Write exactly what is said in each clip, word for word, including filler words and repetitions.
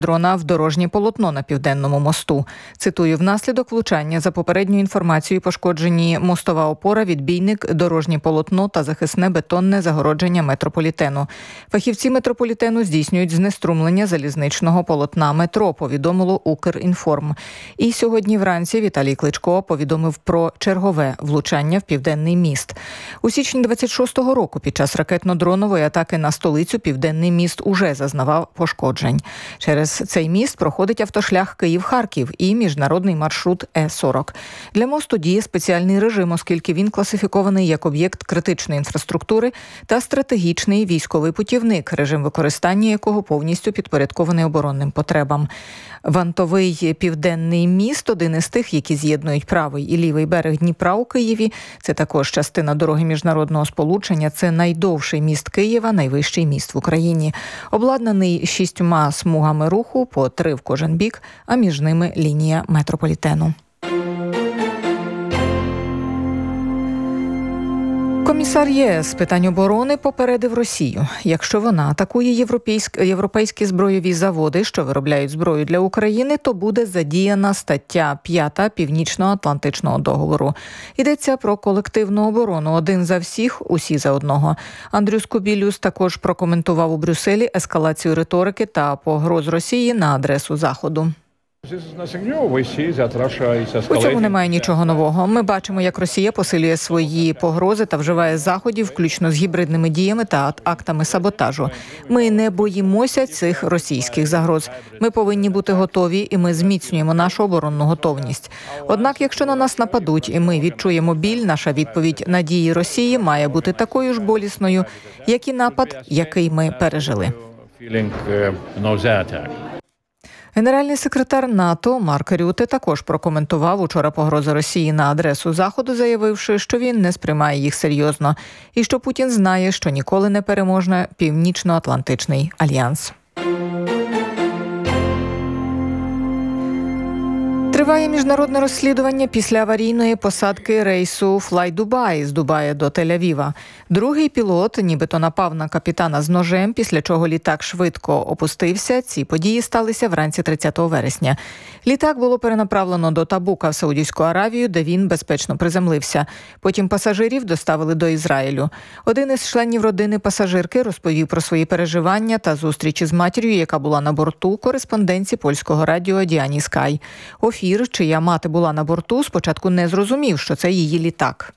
дрона в дорожнє полотно на Південному мосту. Цитую, внаслідок влучання за попередньою інформацією пошкоджені мостова опора, відбійник, дорожнє полотно та захисне бетонне загородження метрополітену. Фахівці метрополітену здійснюють знеструмлення залізничного полотна метро, повідомило Укрінформ. І сьогодні вранці Віталій Кличко повідомив про чергове влучання в Південний міст. У січні двадцять шостого року під час ракетно-дронової атаки на столицю Південний міст уже зазнавав пошкоджень. Через цей міст проходить автошлях Київ-Харків і міжнародний маршрут Е сорок. Для мосту діє спеціальний режим, оскільки він класифікований як об'єкт критичної інфраструктури та стратегічний військовий путівник, режим використання якого повністю підпорядкований оборонним потребам. Вантовий Південний міст – один із тих, які з'єднують правий і лівий берег Дніпра у Києві. Це також частина дороги міжнародного сполучення. Це найдовший міст Києва, найвищий міст в Україні. Обладнаний шістьма смугами руху, по три в кожен бік, а між ними лінія метрополітену. Комісар ЄС з питань оборони попередив Росію. Якщо вона атакує європейські, європейські збройові заводи, що виробляють зброю для України, то буде задіяна стаття п'ята Північно-Атлантичного договору. Йдеться про колективну оборону. Один за всіх, усі за одного. Андрюс Кубілюс також прокоментував у Брюсселі ескалацію риторики та погроз Росії на адресу Заходу. У цьому немає нічого нового. Ми бачимо, як Росія посилює свої погрози та вживає заходів, включно з гібридними діями та актами саботажу. Ми не боїмося цих російських загроз. Ми повинні бути готові, і ми зміцнюємо нашу оборонну готовність. Однак, якщо на нас нападуть, і ми відчуємо біль, наша відповідь на дії Росії має бути такою ж болісною, як і напад, який ми пережили. Генеральний секретар НАТО Марк Рюте також прокоментував учора погрози Росії на адресу Заходу, заявивши, що він не сприймає їх серйозно і що Путін знає, що ніколи не переможе Північно-Атлантичний альянс. Триває міжнародне розслідування після аварійної посадки рейсу Fly-Dubai з Дубая до Тель-Авіва. Другий пілот нібито напав на капітана з ножем, після чого літак швидко опустився. Ці події сталися вранці тридцятого вересня. Літак було перенаправлено до Табука в Саудівську Аравію, де він безпечно приземлився. Потім пасажирів доставили до Ізраїлю. Один із членів родини пасажирки розповів про свої переживання та зустрічі з матір'ю, яка була на борту, кореспонденці польського радіо Діані Скай. Офір, чия мати була на борту, спочатку не зрозумів, що це її літак.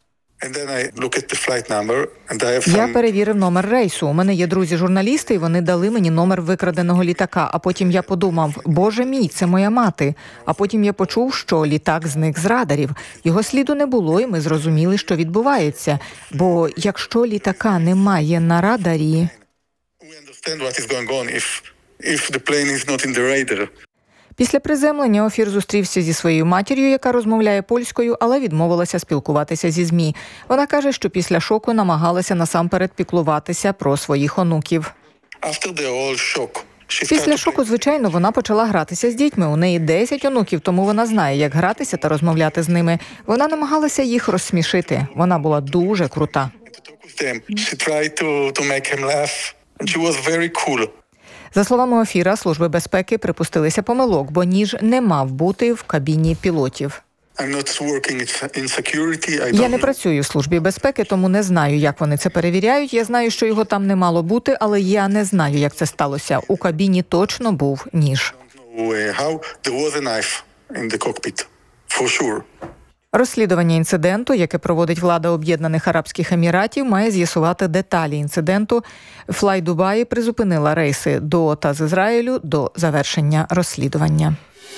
Я перевірив номер рейсу. У мене є друзі-журналісти, і вони дали мені номер викраденого літака. А потім я подумав, боже мій, це моя мати. А потім я почув, що літак зник з радарів. Його сліду не було, і ми зрозуміли, що відбувається. Бо якщо літака немає на радарі... Після приземлення Офір зустрівся зі своєю матір'ю, яка розмовляє польською, але відмовилася спілкуватися зі ЗМІ. Вона каже, що після шоку намагалася насамперед піклуватися про своїх онуків. Після шоку, звичайно, вона почала гратися з дітьми. У неї десять онуків, тому вона знає, як гратися та розмовляти з ними. Вона намагалася їх розсмішити. Вона була дуже крута. За словами Офіра, служби безпеки припустилися помилок, бо ніж не мав бути в кабіні пілотів. Я не працюю в службі безпеки, тому не знаю, як вони це перевіряють. Я знаю, що його там не мало бути, але я не знаю, як це сталося. У кабіні точно був ніж. Розслідування інциденту, яке проводить влада Об'єднаних Арабських Еміратів, має з'ясувати деталі інциденту. Fly-Dubai призупинила рейси до та з Ізраїлю до завершення розслідування.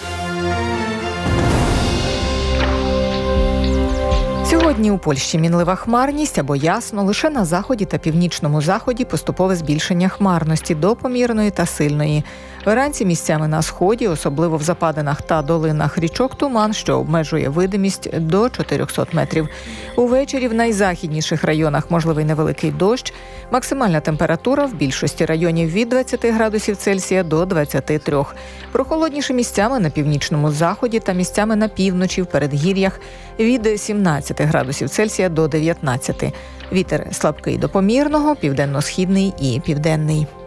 Сьогодні у Польщі мінлива хмарність або ясно, лише на заході та північному заході поступове збільшення хмарності до помірної та сильної. Вранці місцями на сході, особливо в западинах та долинах річок, туман, що обмежує видимість до чотирьохсот метрів. Увечері в найзахідніших районах можливий невеликий дощ. Максимальна температура в більшості районів від двадцяти градусів Цельсія до двадцяти трьох. Прохолодніше місцями на північному заході та місцями на півночі в передгір'ях від сімнадцяти градусів Цельсія до дев'ятнадцяти. Вітер слабкий до помірного, південно-східний і південний.